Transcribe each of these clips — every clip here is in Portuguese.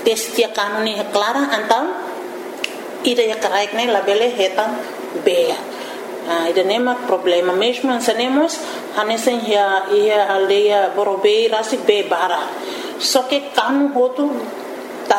testia kanuni clara então ida ya karaik ne labele hetan beia ida nema problema mesmo ansanemos hanesen ia aldeia borobei rasi be bara só que kanu hotu ta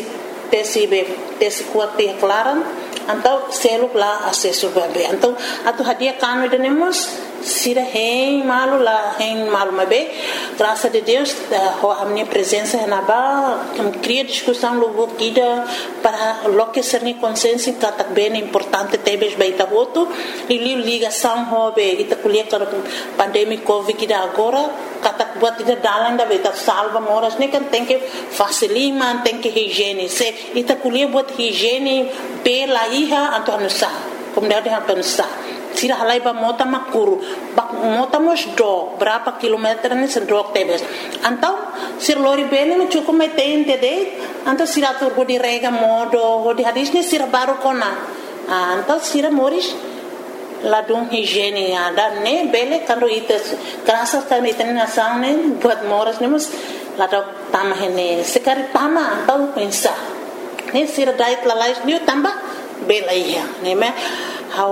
tesi kuat clara então selo lá acesso bebê então atu hadia kanu ida nemos sira hen malu mabe graças a Deus a minha presença na ba cria discussão logo guida para loque ser ni consciência que tá bem importante tebes baita voto e ligação hobe ita kulia para pandemia covid que agora kata buat ida dalang da baita salva moras ne kan tem que facilima tem que higiene se ita kulia buat higiene pela iha antonusa como deve antonusa sira halai ba mota makuru bak mota mos do berapa kilometer ni sendok tebes antau sir lori bene me cukup metente de antau sira tur di rega modo di hadis ni sira baru kona antau sira moris ladung higiene ada ne bele kando ites kerasa kan iten nasang ne buat moras ne mus ladok tamah ne sekali tama antau pensa ne sira dait lalais ni tambah bela iya ne me how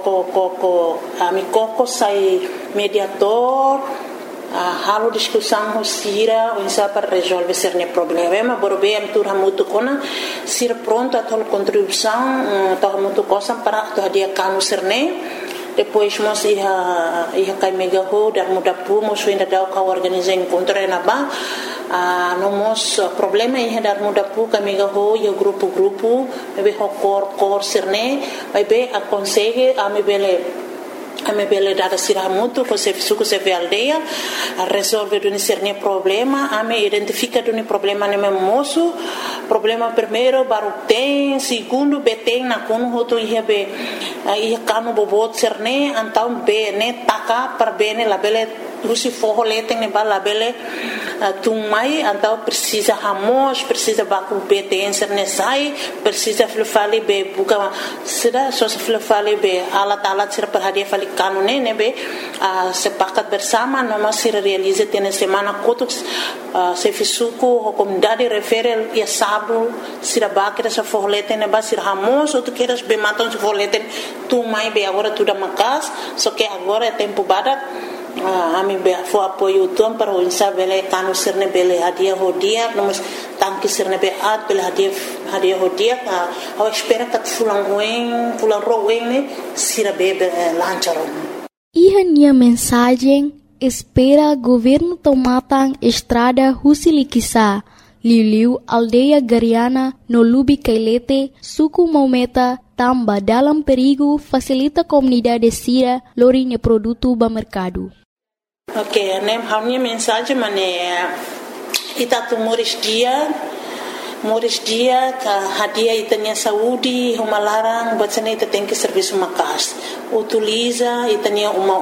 ami koko sai mediador halo discussão sira ou insa para resolver certo problema borobe am turha muito kona sira pronto a tol contribuição tá muito coisa para to dia kanu serne depois mos ia kai mega ho dar muda pu mos ainda dá o organizar encontro na ba no mos problema ia dar muda pu kai mega ho ia grupo bebe ho cor serne bebe a consegue a me bele dada sira muito você suco se vê aldeia a resolver do cerne problema a me identifica do problema no meu moço problema primeiro baru tem segundo beteng na kono hoto ia kanu bobot cerne então be ne taka per bene la bele usi forro leteng ne bala bele tumai então precisa ramos precisa baku beteng cerne sai precisa flufali be buka sira so flufali be alat sira perhadia fali kanune nebe sepakat bersama noma sira realize tene semana kotuk se fisuku comunidade referel ia sabu sira bakira sa forleten neba sira ramos outro queiras be matam se forleten tu mai be agora tudo makas só que agora é tempo badat ami be fo apoio tom para o insabele kanu sirne bele hadia hodia nós tanque sirne be ad bele hadia hodia a espera que fulan roen ne sira bebe lancharon minha mensagem espera governo tomatan estrada Husilikisa Liliu aldeia Gariana no Lubi Kailete suku Maumeta tamba dalam perigo facilita comunidade sira lorinha produto ba mercado. Ok, a minha mensagem itatu Moris dia ka hadia itanya saúde uma larang batsana ita tem que serviço makas utiliza itanya uma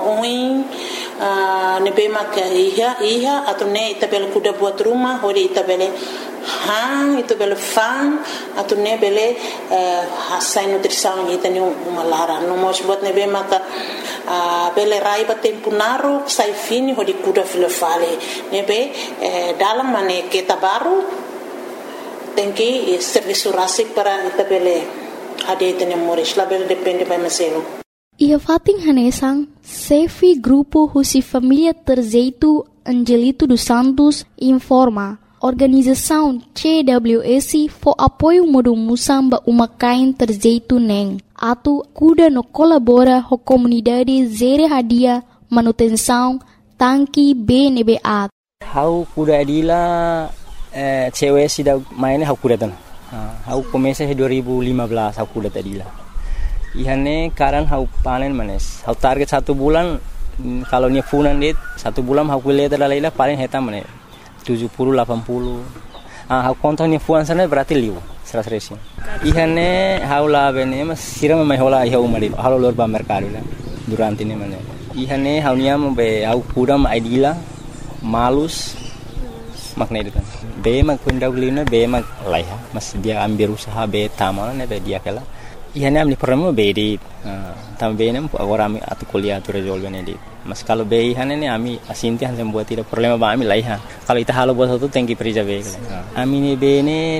nebe maka iha atau ne ita bel kuda buat rumah hori ita bele ita bele fan atau ne bele hasai nutrição itanya uma larang no mos buat nebe maka bele rai ba tempo naru sai fini hori kuda filofale nebe dalam mane kita baru tem que serviço rasi para itabele ade tene moris label depende by maselo ia fating hanesang sefi grupo husi família terzeito Angelito dos Santos informa organização CWS for apoio modo musamba umakain terzeito neng atu kuda no colabora ho comunidade zere hadia manutenção tanki BNBA how kuda adila cewek sudah mainnya aku datang. Aku komesa 2015 aku datang tadi lah. Ihane karan aku panen manes. Aku target 1 bulan kalau ni funan dit 1 bulan aku lihat adalah paling hetam manes 70-80. Aku kontak ni funan sana berarti liu 100. Ihane aku lah bene mas siram mai hola iha umari. Halo lor ba mercado lah durante ni manes. Ihane aku niam be aku kuram idila malus makna itu kan. Be mag kundawlina be mag laiha mas dia ambil usaha be tamal ne be dia kala ihane amni problema be di tam be nem agora ami atu kuliah tu resolve ne di mas kalau be ihane ne ami asinti han buat tidak problema ba ami laiha kalau ita halo buat tu tengki perija be ami ne be ne